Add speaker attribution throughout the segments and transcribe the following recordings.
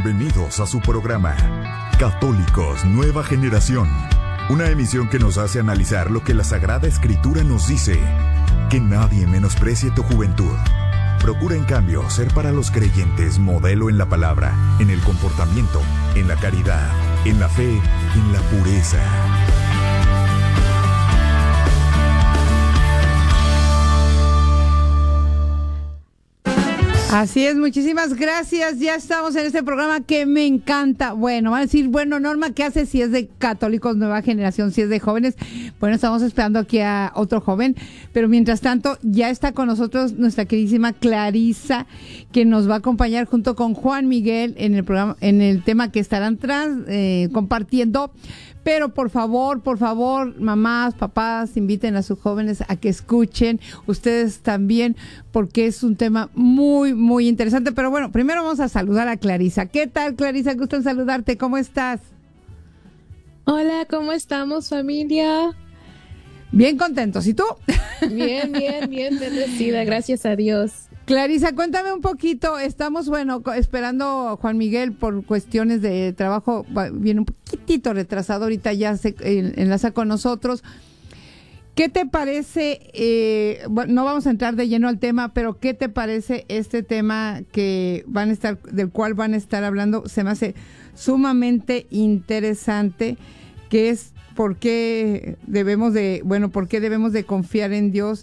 Speaker 1: Bienvenidos a su programa Católicos Nueva Generación, una emisión que nos hace analizar lo que la Sagrada Escritura nos dice: que nadie menosprecie tu juventud. Procura en cambio ser para los creyentes modelo en la palabra, en el comportamiento, en la caridad, en la fe, en la pureza.
Speaker 2: Así es, muchísimas gracias. Ya estamos en este programa que me encanta. Bueno, van a decir, bueno, Norma, ¿qué hace si es de Católicos Nueva Generación, si es de jóvenes? Bueno, estamos esperando aquí a otro joven, pero mientras tanto ya está con nosotros nuestra queridísima Clarisa, que nos va a acompañar junto con Juan Miguel en el programa, en el tema que estarán compartiendo. Pero por favor, mamás, papás, inviten a sus jóvenes a que escuchen, ustedes también, porque es un tema muy, muy interesante. Pero bueno, primero vamos a saludar a Clarisa. ¿Qué tal, Clarisa? Gusto en saludarte. ¿Cómo estás?
Speaker 3: Hola, ¿cómo estamos, familia?
Speaker 2: Bien contentos. ¿Y tú?
Speaker 3: Bien, bendecida, gracias a Dios.
Speaker 2: Clarisa, cuéntame un poquito. Estamos, esperando a Juan Miguel por cuestiones de trabajo. Viene un poquitito retrasado, ahorita ya se enlaza con nosotros. ¿Qué te parece? No vamos a entrar de lleno al tema, pero ¿qué te parece este tema del cual van a estar hablando? Se me hace sumamente interesante, que es por qué debemos de confiar en Dios.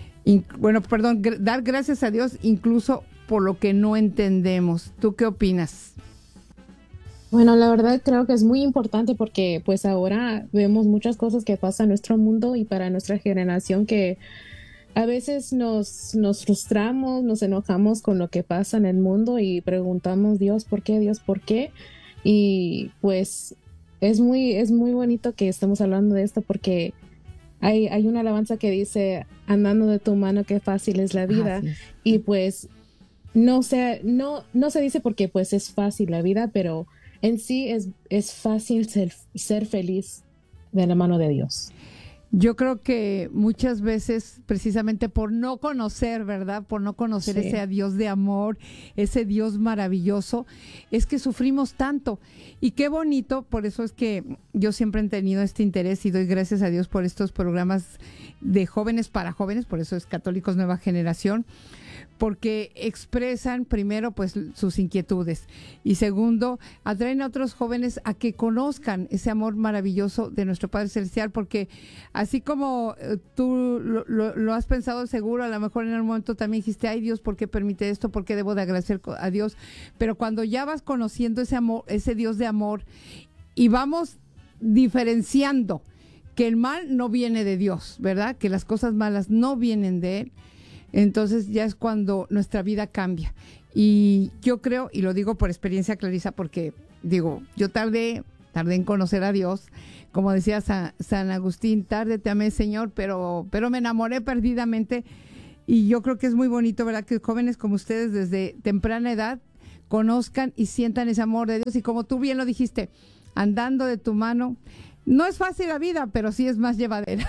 Speaker 2: Dar gracias a Dios incluso por lo que no entendemos. ¿Tú qué opinas?
Speaker 3: Bueno, la verdad creo que es muy importante porque pues ahora vemos muchas cosas que pasan en nuestro mundo y para nuestra generación, que a veces nos frustramos, nos enojamos con lo que pasa en el mundo y preguntamos, Dios, ¿por qué? Dios, ¿por qué? Y pues es muy bonito que estemos hablando de esto, porque hay una alabanza que dice, andando de tu mano, qué fácil es la vida. Sí. Y pues no se dice porque pues es fácil la vida, pero en sí es fácil ser feliz de la mano de Dios.
Speaker 2: Yo creo que muchas veces, precisamente por no conocer, ¿verdad? Por no conocer sí. Ese Dios de amor, ese Dios maravilloso, es que sufrimos tanto. Y qué bonito, por eso es que yo siempre he tenido este interés y doy gracias a Dios por estos programas de jóvenes para jóvenes, por eso es Católicos Nueva Generación, porque expresan primero pues sus inquietudes y segundo atraen a otros jóvenes a que conozcan ese amor maravilloso de nuestro Padre Celestial, porque así como tú lo has pensado seguro, a lo mejor en algún momento también dijiste, ay Dios, ¿por qué permite esto? ¿Por qué debo de agradecer a Dios? Pero cuando ya vas conociendo ese amor, ese Dios de amor, y vamos diferenciando que el mal no viene de Dios, ¿verdad? Que las cosas malas no vienen de Él, entonces ya es cuando nuestra vida cambia. Y yo creo, y lo digo por experiencia, Clarisa, porque digo, yo tardé en conocer a Dios, como decía San Agustín, tarde te amé, Señor, pero me enamoré perdidamente. Y yo creo que es muy bonito, ¿verdad?, que jóvenes como ustedes desde temprana edad conozcan y sientan ese amor de Dios. Y como tú bien lo dijiste, andando de tu mano, no es fácil la vida, pero sí es más llevadera.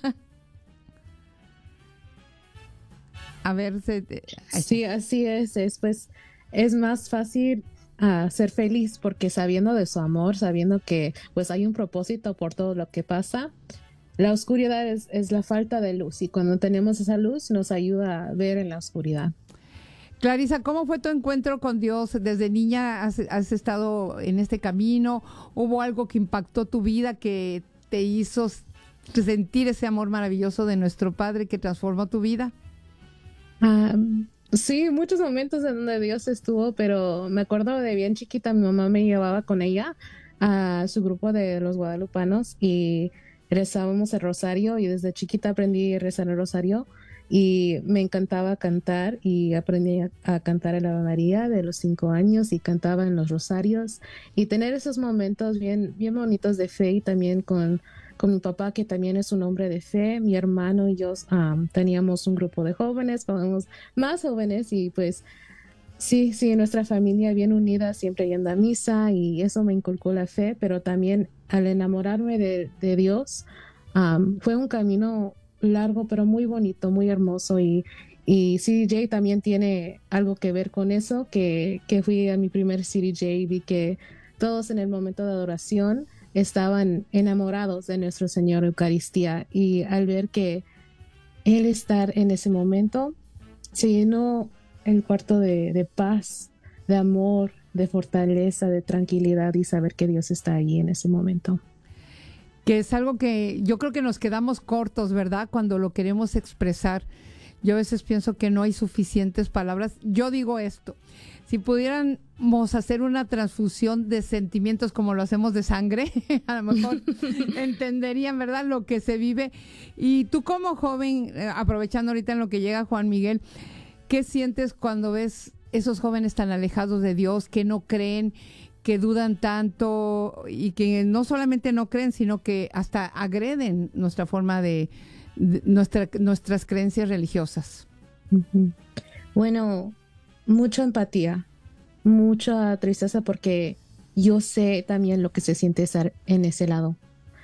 Speaker 2: A ver,
Speaker 3: sí, así es, pues es más fácil ser feliz porque sabiendo de su amor, sabiendo que pues hay un propósito por todo lo que pasa. La oscuridad es la falta de luz, y cuando tenemos esa luz nos ayuda a ver en la oscuridad.
Speaker 2: Clarisa, ¿cómo fue tu encuentro con Dios? ¿Desde niña has estado en este camino? ¿Hubo algo que impactó tu vida, que te hizo sentir ese amor maravilloso de nuestro Padre, que transformó tu vida?
Speaker 3: Sí, muchos momentos en donde Dios estuvo, pero me acuerdo de bien chiquita, mi mamá me llevaba con ella a su grupo de los guadalupanos y rezábamos el rosario, y desde chiquita aprendí a rezar el rosario y me encantaba cantar, y aprendí a cantar el Ave María de los 5 años y cantaba en los rosarios, y tener esos momentos bien bonitos de fe, y también con mi papá, que también es un hombre de fe. Mi hermano y yo teníamos un grupo de jóvenes, más jóvenes, y pues sí, nuestra familia bien unida, siempre yendo a misa, y eso me inculcó la fe, pero también al enamorarme de Dios, fue un camino largo, pero muy bonito, muy hermoso, y Y CDJ también tiene algo que ver con eso, que fui a mi primer CDJ y vi que todos en el momento de adoración estaban enamorados de nuestro Señor Eucaristía y al ver que Él estar en ese momento, se llenó el cuarto de paz, de amor, de fortaleza, de tranquilidad y saber que Dios está ahí en ese momento.
Speaker 2: Que es algo que yo creo que nos quedamos cortos, ¿verdad? Cuando lo queremos expresar. Yo a veces pienso que no hay suficientes palabras. Yo digo esto, si pudiéramos hacer una transfusión de sentimientos como lo hacemos de sangre, a lo mejor entenderían, ¿verdad?, lo que se vive. Y tú como joven, aprovechando ahorita en lo que llega Juan Miguel, ¿qué sientes cuando ves esos jóvenes tan alejados de Dios, que no creen, que dudan tanto y que no solamente no creen, sino que hasta agreden nuestra forma de nuestras creencias religiosas?
Speaker 3: Bueno, mucha empatía, mucha tristeza porque yo sé también lo que se siente estar en ese lado,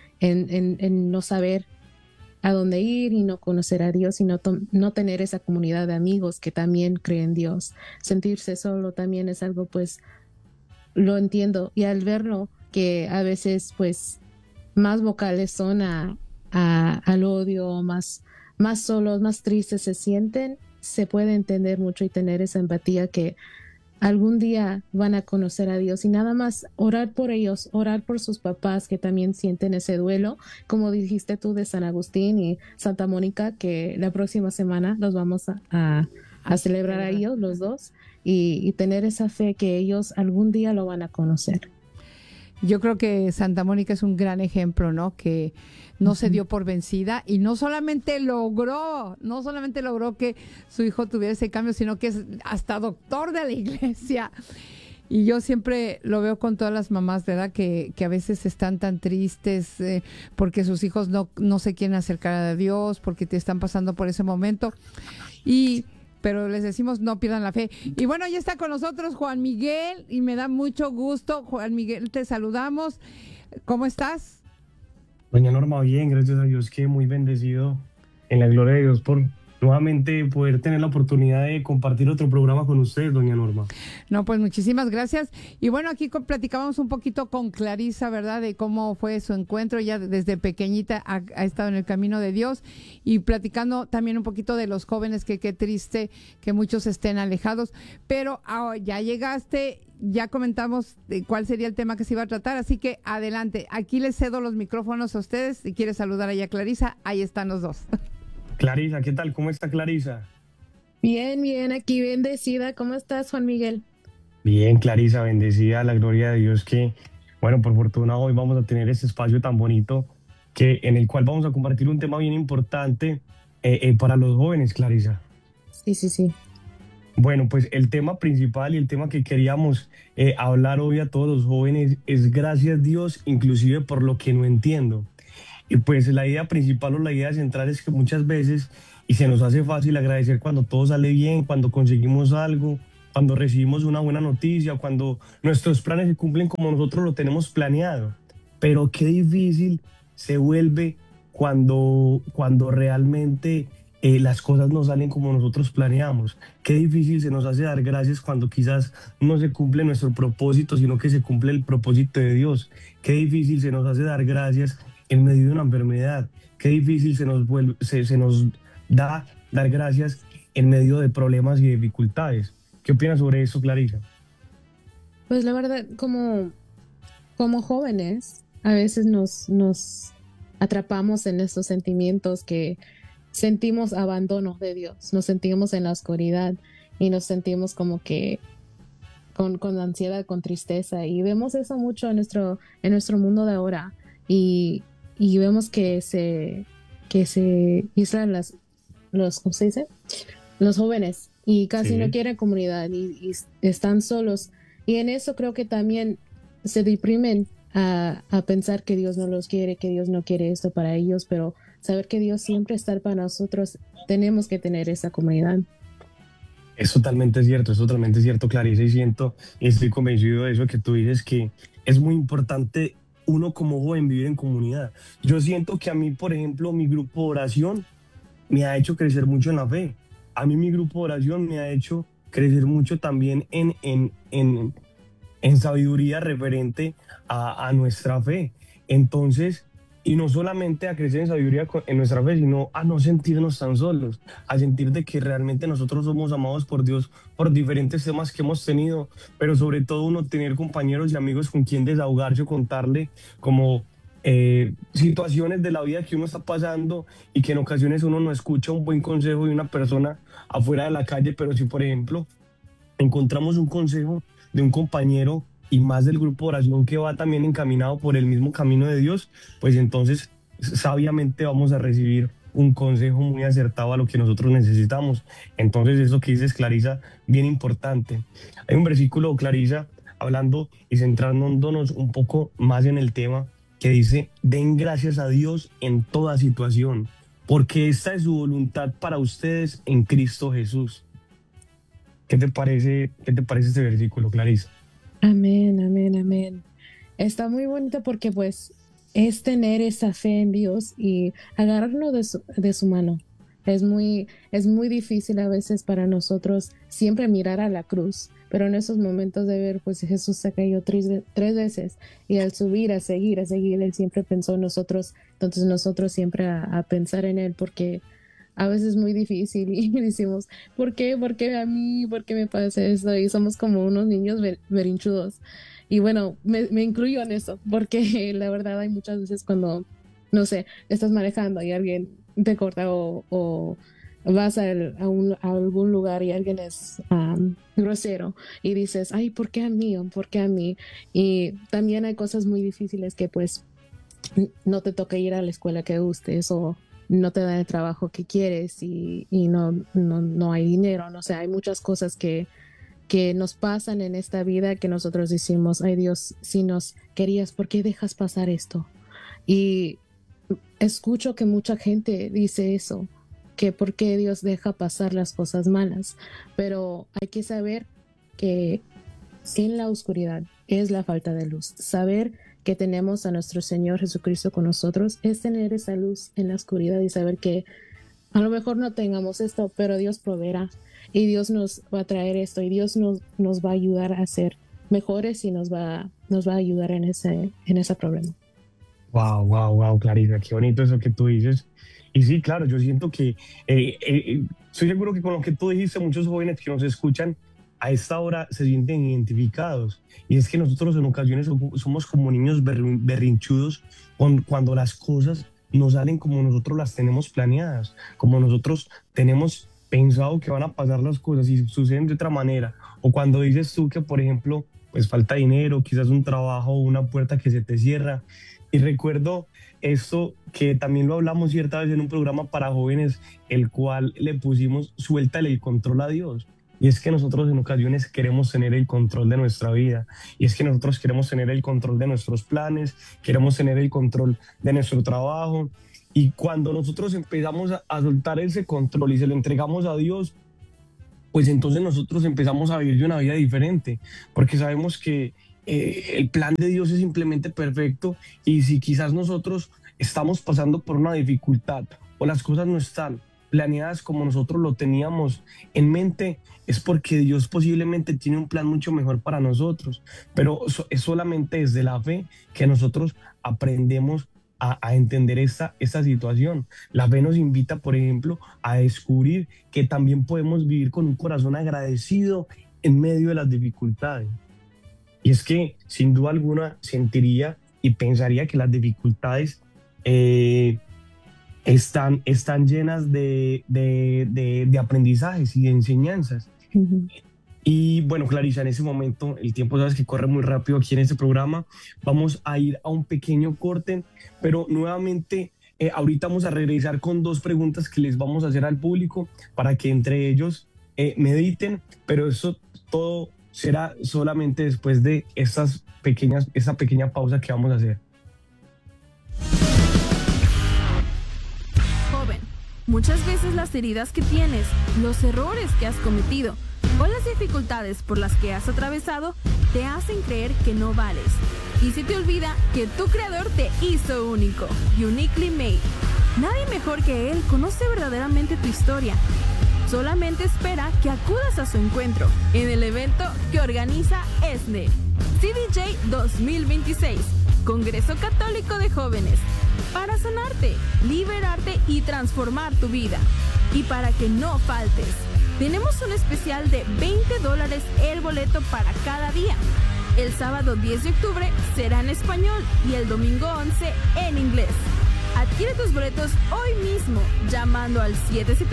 Speaker 3: en no saber a dónde ir y no conocer a Dios y no tener esa comunidad de amigos que también creen en Dios. Sentirse solo también es algo, pues, lo entiendo. Y al verlo, que a veces, pues, más vocales son al odio, más solos, más tristes se sienten, se puede entender mucho y tener esa empatía que algún día van a conocer a Dios y nada más orar por ellos, orar por sus papás que también sienten ese duelo, como dijiste tú de San Agustín y Santa Mónica, que la próxima semana los vamos a celebrar a ellos, los dos, y tener esa fe que ellos algún día lo van a conocer.
Speaker 2: Yo creo que Santa Mónica es un gran ejemplo, ¿no? Que no se dio por vencida y no solamente logró que su hijo tuviera ese cambio, sino que es hasta doctor de la iglesia. Y yo siempre lo veo con todas las mamás, ¿verdad? Que a veces están tan tristes porque sus hijos no se quieren acercar a Dios, porque te están pasando por ese momento. Pero les decimos no pierdan la fe. Y bueno, ya está con nosotros Juan Miguel y me da mucho gusto. Juan Miguel, te saludamos. ¿Cómo estás?
Speaker 4: Doña Norma, bien, gracias a Dios, que muy bendecido en la gloria de Dios por nuevamente poder tener la oportunidad de compartir otro programa con ustedes, doña Norma.
Speaker 2: No, pues muchísimas gracias. Y bueno, aquí platicábamos un poquito con Clarisa, ¿verdad? De cómo fue su encuentro. Ella desde pequeñita ha estado en el camino de Dios y platicando también un poquito de los jóvenes, que qué triste que muchos estén alejados. Pero ya llegaste, ya comentamos cuál sería el tema que se iba a tratar, así que adelante. Aquí les cedo los micrófonos a ustedes. Si quieres saludar allá a Clarisa, ahí están los dos.
Speaker 4: Clarisa, ¿qué tal? ¿Cómo está Clarisa?
Speaker 3: Bien, bien, aquí bendecida. ¿Cómo estás, Juan Miguel?
Speaker 4: Bien, Clarisa, bendecida, la gloria de Dios, que, bueno, por fortuna hoy vamos a tener este espacio tan bonito en el cual vamos a compartir un tema bien importante para los jóvenes, Clarisa.
Speaker 3: Sí.
Speaker 4: Bueno, pues el tema principal y el tema que queríamos hablar hoy a todos los jóvenes es gracias Dios, inclusive por lo que no entiendo. Y pues la idea principal o la idea central es que muchas veces, y se nos hace fácil agradecer cuando todo sale bien, cuando conseguimos algo, cuando recibimos una buena noticia, cuando nuestros planes se cumplen como nosotros lo tenemos planeado. Pero qué difícil se vuelve cuando realmente las cosas no salen como nosotros planeamos. Qué difícil se nos hace dar gracias cuando quizás no se cumple nuestro propósito, sino que se cumple el propósito de Dios. Qué difícil se nos hace dar gracias en medio de una enfermedad. Qué difícil se nos da dar gracias en medio de problemas y dificultades. ¿Qué opinas sobre eso, Clarisa?
Speaker 3: Pues la verdad, como jóvenes, a veces nos atrapamos en estos sentimientos que sentimos abandono de Dios, nos sentimos en la oscuridad y nos sentimos como que con ansiedad, con tristeza, y vemos eso mucho en nuestro mundo de ahora y vemos que se aíslan ¿cómo se dice? Los jóvenes y casi no quieren comunidad y están solos, y en eso creo que también se deprimen a pensar que Dios no los quiere, que Dios no quiere esto para ellos, pero saber que Dios siempre está para nosotros, tenemos que tener esa comunidad.
Speaker 4: Es totalmente cierto, Clarisa, y estoy convencido de eso que tú dices, que es muy importante uno como joven vivir en comunidad. Yo siento que a mí, por ejemplo, mi grupo de oración me ha hecho crecer mucho en la fe. a mí mi grupo de oración me ha hecho crecer mucho también en sabiduría referente a nuestra fe. Entonces, y no solamente a crecer en sabiduría en nuestra fe, sino a no sentirnos tan solos, a sentir de que realmente nosotros somos amados por Dios por diferentes temas que hemos tenido, pero sobre todo uno tener compañeros y amigos con quien desahogarse o contarle como situaciones de la vida que uno está pasando y que en ocasiones uno no escucha un buen consejo de una persona afuera de la calle, pero si por ejemplo encontramos un consejo de un compañero y más del grupo de oración que va también encaminado por el mismo camino de Dios, pues entonces sabiamente vamos a recibir un consejo muy acertado a lo que nosotros necesitamos. Entonces eso que dices, Clarisa, bien importante. Hay un versículo, Clarisa, hablando y centrándonos un poco más en el tema, que dice: den gracias a Dios en toda situación, porque esta es su voluntad para ustedes en Cristo Jesús. ¿Qué te parece este versículo, Clarisa?
Speaker 3: Amén, amén, amén. Está muy bonito porque pues es tener esa fe en Dios y agarrarlo de su mano. Es muy difícil a veces para nosotros siempre mirar a la cruz, pero en esos momentos de ver, pues Jesús se cayó tres veces y al subir, a seguir, Él siempre pensó en nosotros, entonces nosotros siempre a pensar en Él, porque a veces es muy difícil y decimos, ¿por qué? ¿Por qué a mí? ¿Por qué me pasa esto? Y somos como unos niños berrinchudos. Y bueno, me incluyo en eso, porque la verdad hay muchas veces cuando, no sé, estás manejando y alguien te corta o vas a algún lugar y alguien es grosero y dices, ay, ¿por qué a mí? ¿Por qué a mí? Y también hay cosas muy difíciles que pues no te toca ir a la escuela que gustes o no te dan el trabajo que quieres y no hay dinero, no sé, hay muchas cosas que nos pasan en esta vida que nosotros decimos, ay Dios, si nos querías, ¿por qué dejas pasar esto? Y escucho que mucha gente dice eso, que por qué Dios deja pasar las cosas malas, pero hay que saber que en la oscuridad es la falta de luz. Saber que tenemos a nuestro Señor Jesucristo con nosotros es tener esa luz en la oscuridad y saber que a lo mejor no tengamos esto, pero Dios proveerá y Dios nos va a traer esto y Dios nos va a ayudar a ser mejores y nos va a ayudar en ese problema.
Speaker 4: Wow, Clarisa, qué bonito eso que tú dices. Y sí, claro, yo siento que estoy seguro que con lo que tú dijiste, muchos jóvenes que nos escuchan a esta hora se sienten identificados. Y es que nosotros en ocasiones somos como niños berrinchudos cuando las cosas no salen como nosotros las tenemos planeadas, como nosotros tenemos pensado que van a pasar las cosas y suceden de otra manera. O cuando dices tú que, por ejemplo, pues falta dinero, quizás un trabajo o una puerta que se te cierra. Y recuerdo esto que también lo hablamos cierta vez en un programa para jóvenes, el cual le pusimos suéltale el control a Dios. Y es que nosotros en ocasiones queremos tener el control de nuestra vida. Y es que nosotros queremos tener el control de nuestros planes, queremos tener el control de nuestro trabajo. Y cuando nosotros empezamos a soltar ese control y se lo entregamos a Dios, pues entonces nosotros empezamos a vivir una vida diferente, porque sabemos que el plan de Dios es simplemente perfecto y si quizás nosotros estamos pasando por una dificultad o las cosas no están planeadas como nosotros lo teníamos en mente, es porque Dios posiblemente tiene un plan mucho mejor para nosotros, pero es solamente desde la fe que nosotros aprendemos a entender esta situación. La fe nos invita, por ejemplo, a descubrir que también podemos vivir con un corazón agradecido en medio de las dificultades. Y es que, sin duda alguna, sentiría y pensaría que las dificultades están llenas de aprendizajes y de enseñanzas. Uh-huh. Y bueno, Clarisa, en ese momento, el tiempo sabes que corre muy rápido aquí en este programa. Vamos a ir a un pequeño corte, pero nuevamente ahorita vamos a regresar con 2 preguntas que les vamos a hacer al público para que entre ellos mediten, pero eso todo será solamente después de esta pequeña pausa que vamos a hacer.
Speaker 5: Joven, muchas veces las heridas que tienes, los errores que has cometido o las dificultades por las que has atravesado te hacen creer que no vales. Y se te olvida que tu creador te hizo único, uniquely made. Nadie mejor que él conoce verdaderamente tu historia. Solamente espera que acudas a su encuentro en el evento que organiza ESNE, CDJ 2026, Congreso Católico de Jóvenes, para sanarte, liberarte y transformar tu vida. Y para que no faltes, tenemos un especial de $20 el boleto para cada día. El sábado 10 de octubre será en español y el domingo 11 en inglés. Adquiere tus boletos hoy mismo llamando al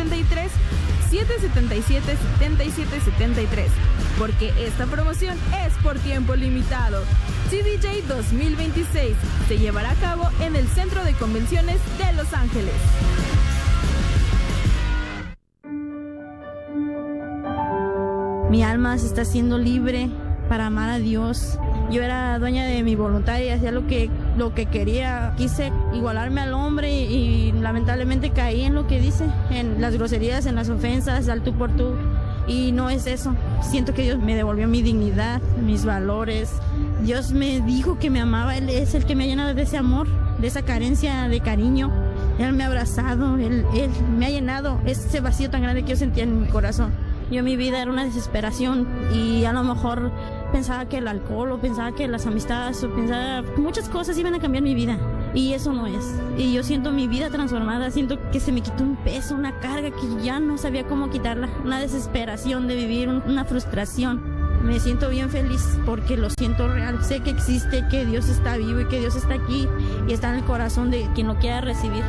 Speaker 5: 777-777-7773, porque esta promoción es por tiempo limitado. CDJ 2026 se llevará a cabo en el Centro de Convenciones de Los Ángeles.
Speaker 6: Mi alma se está haciendo libre para amar a Dios. Yo era dueña de mi voluntad y hacía lo que quería. Quise igualarme al hombre y lamentablemente caí en lo que dice, en las groserías, en las ofensas, al tú por tú. Y no es eso. Siento que Dios me devolvió mi dignidad, mis valores. Dios me dijo que me amaba. Él es el que me ha llenado de ese amor, de esa carencia de cariño. Él me ha abrazado, Él me ha llenado ese vacío tan grande que yo sentía en mi corazón. Yo, mi vida era una desesperación y a lo mejor pensaba que el alcohol o pensaba que las amistades o pensaba que muchas cosas iban a cambiar mi vida y eso no es. Y yo siento mi vida transformada, siento que se me quitó un peso, una carga que ya no sabía cómo quitarla, una desesperación de vivir, una frustración. Me siento bien feliz porque lo siento real. Sé que existe, que Dios está vivo y que Dios está aquí y está en el corazón de quien lo quiera recibir.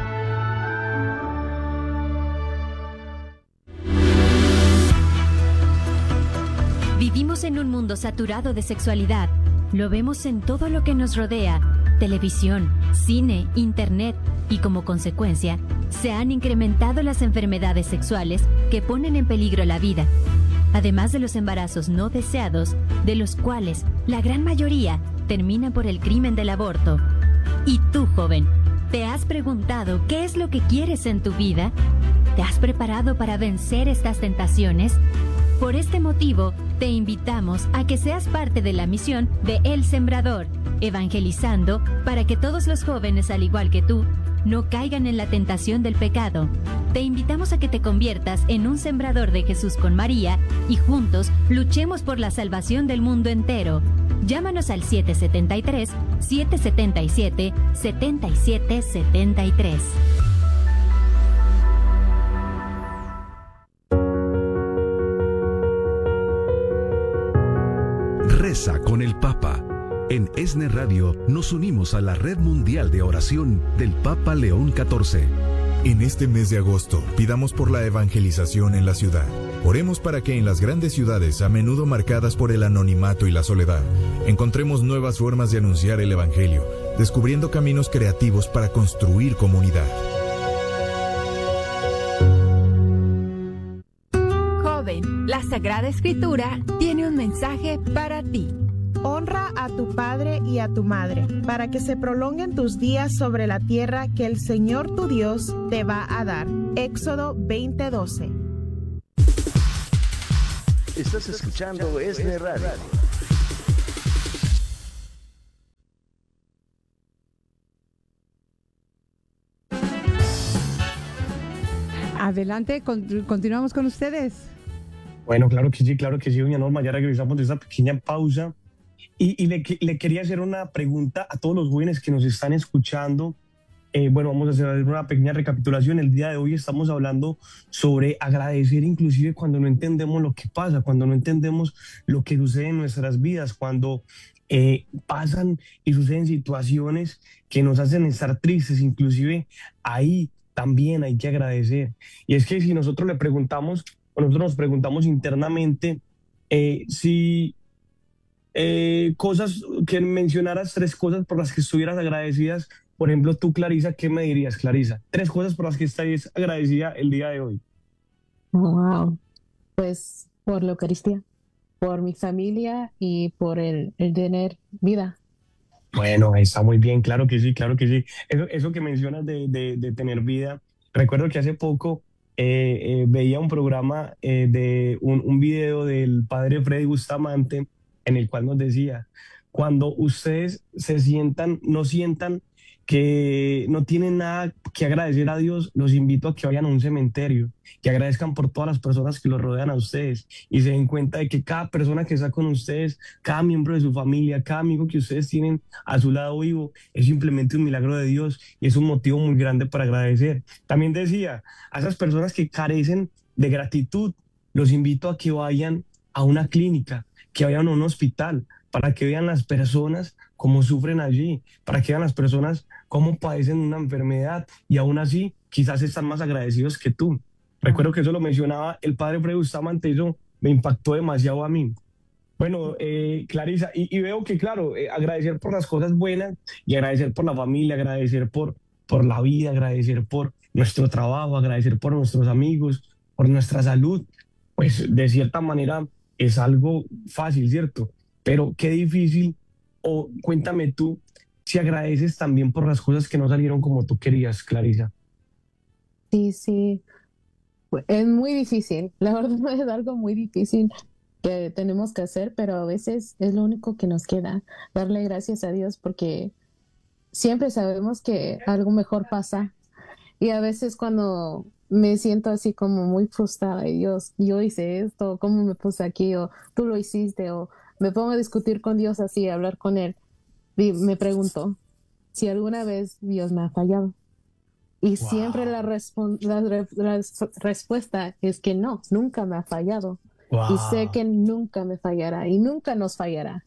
Speaker 7: Vivimos en un mundo saturado de sexualidad. Lo vemos en todo lo que nos rodea: televisión, cine, internet, y como consecuencia, se han incrementado las enfermedades sexuales que ponen en peligro la vida. Además de los embarazos no deseados, de los cuales la gran mayoría terminan por el crimen del aborto. ¿Y tú, joven, te has preguntado qué es lo que quieres en tu vida? ¿Te has preparado para vencer estas tentaciones? Por este motivo, te invitamos a que seas parte de la misión de El Sembrador, evangelizando para que todos los jóvenes, al igual que tú, no caigan en la tentación del pecado. Te invitamos a que te conviertas en un sembrador de Jesús con María y juntos luchemos por la salvación del mundo entero. Llámanos al 773-777-7773.
Speaker 8: Reza con el Papa. En ESNE Radio nos unimos a la Red Mundial de Oración del Papa León XIV.
Speaker 1: En este mes de agosto, pidamos por la evangelización en la ciudad. Oremos para que en las grandes ciudades, a menudo marcadas por el anonimato y la soledad, encontremos nuevas formas de anunciar el Evangelio, descubriendo caminos creativos para construir comunidad.
Speaker 9: Joven, la Sagrada Escritura tiene un mensaje para ti.
Speaker 10: Honra a tu padre y a tu madre, para que se prolonguen tus días sobre la tierra que el Señor tu Dios te va a dar. Éxodo 20:12.
Speaker 11: Estás escuchando ESNE Radio.
Speaker 2: Adelante, continuamos con ustedes.
Speaker 4: Bueno, claro que sí, doña Norma, ya regresamos de esta pequeña pausa. Y le quería hacer una pregunta a todos los jóvenes que nos están escuchando. Bueno, vamos a hacer una pequeña recapitulación. El día de hoy estamos hablando sobre agradecer inclusive cuando no entendemos lo que pasa, cuando no entendemos lo que sucede en nuestras vidas, cuando pasan y suceden situaciones que nos hacen estar tristes, inclusive ahí también hay que agradecer. Y es que si nosotros le preguntamos, o nosotros nos preguntamos internamente si cosas, que mencionaras 3 cosas por las que estuvieras agradecidas. Por ejemplo, tú, Clarisa, ¿qué me dirías, Clarisa? 3 cosas por las que estás agradecida el día de hoy.
Speaker 3: Wow. Pues por la Eucaristía, por mi familia y por el tener vida.
Speaker 4: Bueno, está muy bien, claro que sí, claro que sí. Eso que mencionas de tener vida. Recuerdo que hace poco veía un programa de un video del padre Freddy Bustamante, en el cual nos decía, cuando ustedes no sientan que no tienen nada que agradecer a Dios, los invito a que vayan a un cementerio, que agradezcan por todas las personas que los rodean a ustedes y se den cuenta de que cada persona que está con ustedes, cada miembro de su familia, cada amigo que ustedes tienen a su lado vivo, es simplemente un milagro de Dios y es un motivo muy grande para agradecer. También decía, a esas personas que carecen de gratitud, los invito a que vayan a una clínica, que vayan a un hospital, para que vean las personas cómo sufren allí, para que vean las personas cómo padecen una enfermedad y aún así quizás están más agradecidos que tú. Recuerdo que eso lo mencionaba el padre Fray Bustamante, eso me impactó demasiado a mí. Bueno, Clarisa, y veo que, claro, agradecer por las cosas buenas y agradecer por la familia, agradecer por la vida, agradecer por nuestro trabajo, agradecer por nuestros amigos, por nuestra salud, pues de cierta manera es algo fácil, ¿cierto? Pero qué difícil, o cuéntame tú, si agradeces también por las cosas que no salieron como tú querías, Clarisa.
Speaker 3: Sí, sí, es muy difícil, la verdad es algo muy difícil que tenemos que hacer, pero a veces es lo único que nos queda, darle gracias a Dios porque siempre sabemos que algo mejor pasa y a veces cuando me siento así como muy frustrada y Dios, yo hice esto, ¿cómo me puse aquí? O tú lo hiciste, o me pongo a discutir con Dios así, a hablar con Él y me pregunto si alguna vez Dios me ha fallado. Y siempre la respuesta es que no, nunca me ha fallado. Y sé que nunca me fallará y nunca nos fallará.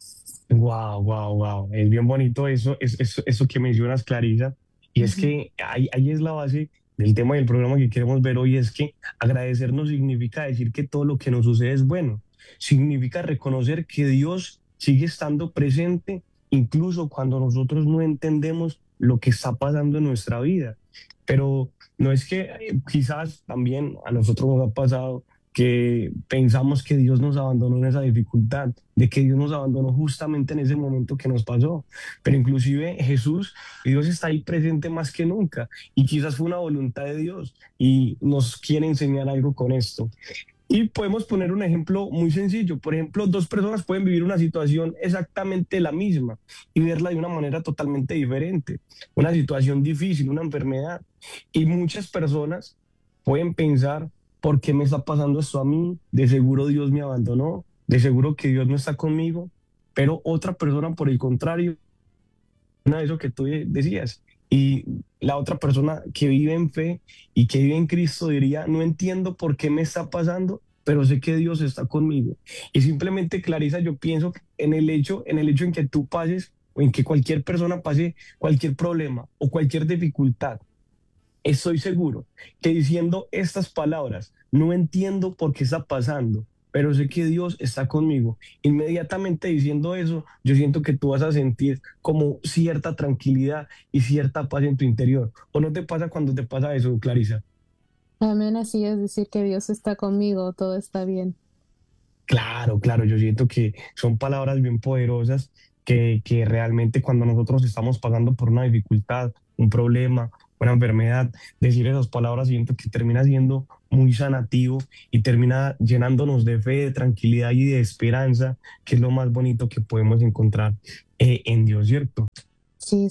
Speaker 4: Wow. Es bien bonito eso que mencionas, Clarisa. Y es que ahí es la base del tema del programa que queremos ver hoy, es que agradecer no significa decir que todo lo que nos sucede es bueno. Significa reconocer que Dios sigue estando presente incluso cuando nosotros no entendemos lo que está pasando en nuestra vida. Pero no es que quizás también a nosotros nos ha pasado que pensamos que Dios nos abandonó en esa dificultad, de que Dios nos abandonó justamente en ese momento que nos pasó. Pero inclusive Jesús, Dios está ahí presente más que nunca y quizás fue una voluntad de Dios y nos quiere enseñar algo con esto. Y podemos poner un ejemplo muy sencillo. Por ejemplo, dos personas pueden vivir una situación exactamente la misma y verla de una manera totalmente diferente. Una situación difícil, una enfermedad. Y muchas personas pueden pensar, ¿por qué me está pasando esto a mí? De seguro Dios me abandonó, de seguro que Dios no está conmigo. Pero otra persona, por el contrario, una de eso que tú decías, y la otra persona que vive en fe y que vive en Cristo diría, no entiendo por qué me está pasando, pero sé que Dios está conmigo. Y simplemente, Clarisa, yo pienso en el hecho en que tú pases o en que cualquier persona pase cualquier problema o cualquier dificultad, estoy seguro que diciendo estas palabras, no entiendo por qué está pasando, pero sé que Dios está conmigo. Inmediatamente diciendo eso, yo siento que tú vas a sentir como cierta tranquilidad y cierta paz en tu interior. ¿O no te pasa cuando te pasa eso, Clarisa?
Speaker 3: Amén, así es decir que Dios está conmigo, todo está bien.
Speaker 4: Claro, yo siento que son palabras bien poderosas que realmente cuando nosotros estamos pasando por una dificultad, un problema, una enfermedad, decir esas palabras siento que termina siendo muy sanativo y termina llenándonos de fe, de tranquilidad y de esperanza, que es lo más bonito que podemos encontrar en Dios, ¿cierto?
Speaker 3: Sí.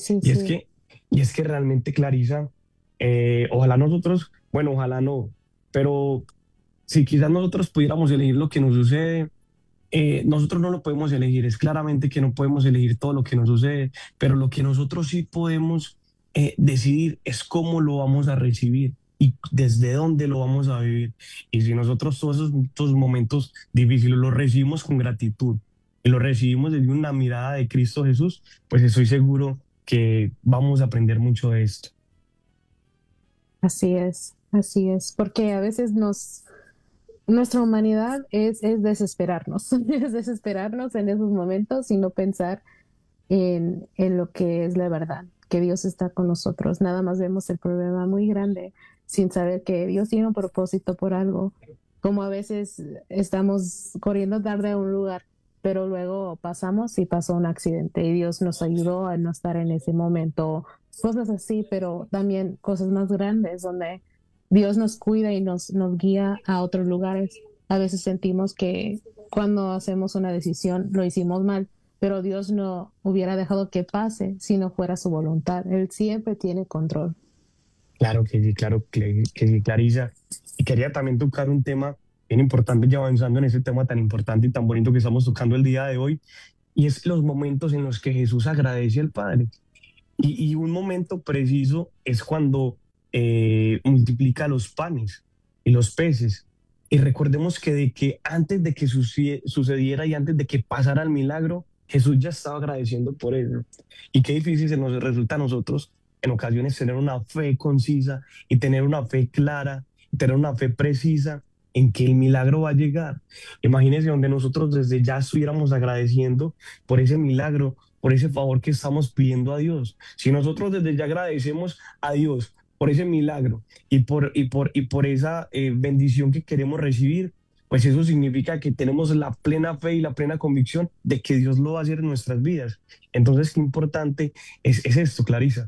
Speaker 4: Y es que realmente, Clarisa, ojalá nosotros, bueno, ojalá no, pero si quizás nosotros pudiéramos elegir lo que nos sucede, nosotros no lo podemos elegir, es claramente que no podemos elegir todo lo que nos sucede, pero lo que nosotros sí podemos decidir es cómo lo vamos a recibir y desde dónde lo vamos a vivir. Y si nosotros todos esos momentos difíciles los recibimos con gratitud y los recibimos desde una mirada de Cristo Jesús, pues estoy seguro que vamos a aprender mucho de esto.
Speaker 3: Así es, porque a veces nuestra humanidad es desesperarnos, es desesperarnos en esos momentos y no pensar en lo que es la verdad, que Dios está con nosotros. Nada más vemos el problema muy grande sin saber que Dios tiene un propósito por algo. Como a veces estamos corriendo tarde a un lugar, pero luego pasamos y pasó un accidente y Dios nos ayudó a no estar en ese momento. Cosas así, pero también cosas más grandes donde Dios nos cuida y nos guía a otros lugares. A veces sentimos que cuando hacemos una decisión lo hicimos mal, pero Dios no hubiera dejado que pase si no fuera su voluntad. Él siempre tiene control.
Speaker 4: Claro que sí, que sí, Clarisa. Y quería también tocar un tema bien importante, ya avanzando en ese tema tan importante y tan bonito que estamos tocando el día de hoy, y es los momentos en los que Jesús agradece al Padre. Y un momento preciso es cuando multiplica los panes y los peces. Y recordemos que antes de que sucediera y antes de que pasara el milagro, Jesús ya estaba agradeciendo por eso. Y qué difícil se nos resulta a nosotros en ocasiones tener una fe concisa y tener una fe clara, y tener una fe precisa en que el milagro va a llegar. Imagínense donde nosotros desde ya estuviéramos agradeciendo por ese milagro, por ese favor que estamos pidiendo a Dios. Si nosotros desde ya agradecemos a Dios por ese milagro y por esa bendición que queremos recibir, pues eso significa que tenemos la plena fe y la plena convicción de que Dios lo va a hacer en nuestras vidas. Entonces, qué importante es esto, Clarisa.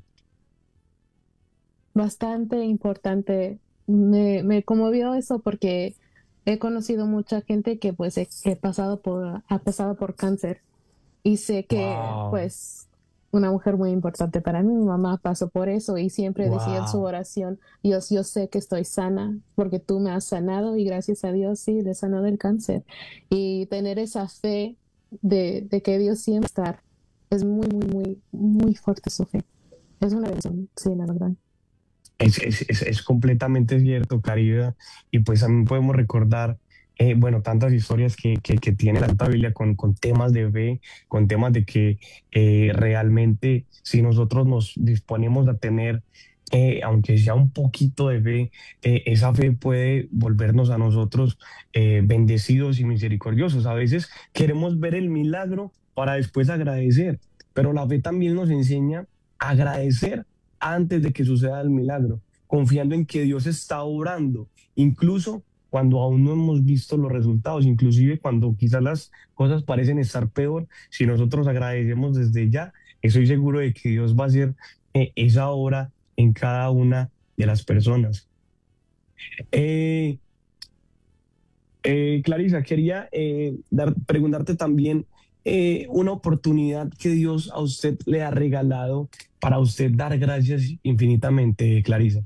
Speaker 3: Bastante importante. Me conmovió eso porque he conocido mucha gente que pues ha pasado por cáncer y sé que
Speaker 4: Wow,
Speaker 3: pues una mujer muy importante para mí, mi mamá pasó por eso y siempre decía en su
Speaker 4: wow.
Speaker 3: oración, Dios, yo sé que estoy sana porque tú me has sanado y gracias a Dios sí, le sanó del cáncer. Y tener esa fe de que Dios siempre está, es muy, muy, muy, muy fuerte su fe. Es una bendición, sí, la verdad.
Speaker 4: Es completamente cierto, Caribe. Y pues también podemos recordar, bueno, tantas historias que tiene la Santa Biblia con temas de fe, con temas de que realmente si nosotros nos disponemos a tener, aunque sea un poquito de fe, esa fe puede volvernos a nosotros bendecidos y misericordiosos. A veces queremos ver el milagro para después agradecer, pero la fe también nos enseña a agradecer antes de que suceda el milagro, confiando en que Dios está obrando, incluso cuando aún no hemos visto los resultados, inclusive cuando quizás las cosas parecen estar peor, si nosotros agradecemos desde ya, estoy seguro de que Dios va a hacer esa obra en cada una de las personas. Eh, Clarisa, quería preguntarte también una oportunidad que Dios a usted le ha regalado para usted dar gracias infinitamente, Clarisa.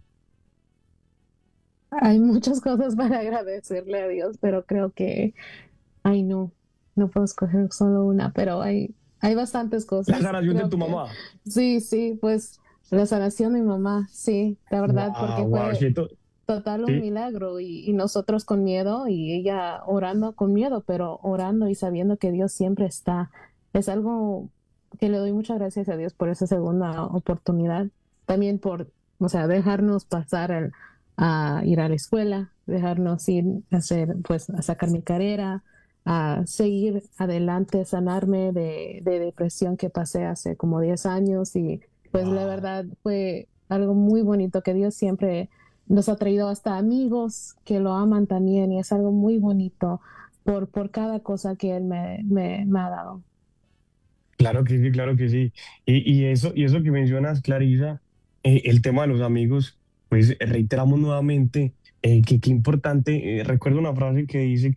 Speaker 3: Hay muchas cosas para agradecerle a Dios, pero creo que, ay no, no puedo escoger solo una, pero hay bastantes
Speaker 4: La
Speaker 3: cosas.
Speaker 4: sanación de
Speaker 3: Creo
Speaker 4: tu
Speaker 3: que
Speaker 4: mamá.
Speaker 3: sí, sí, pues la sanación de mi mamá, sí, la verdad, porque
Speaker 4: Wow, wow,
Speaker 3: fue
Speaker 4: siento,
Speaker 3: total un
Speaker 4: sí,
Speaker 3: milagro y nosotros con miedo y ella orando con miedo, pero orando y sabiendo que Dios siempre está. Es algo que le doy muchas gracias a Dios por esa segunda oportunidad, también por, o sea, dejarnos pasar a ir a la escuela, dejarnos ir a hacer, pues, a sacar mi carrera, a seguir adelante, sanarme de depresión que pasé hace como 10 años y pues la
Speaker 4: wow.
Speaker 3: verdad fue algo muy bonito que Dios siempre nos ha traído hasta amigos que lo aman también y es algo muy bonito por cada cosa que Él me ha dado.
Speaker 4: Claro que sí, claro que sí. Y eso que mencionas, Clarisa, el tema de los amigos, pues reiteramos nuevamente que qué importante. Recuerdo una frase que dice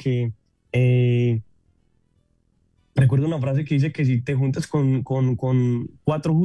Speaker 4: eh, recuerdo una frase que dice que si te juntas con cuatro